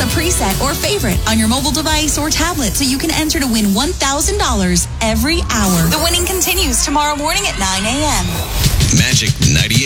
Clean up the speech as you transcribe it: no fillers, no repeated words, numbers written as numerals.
a preset or favorite on your mobile device or tablet so you can enter to win $1,000 every hour. The winning continues tomorrow morning at 9 a.m. Magic 98.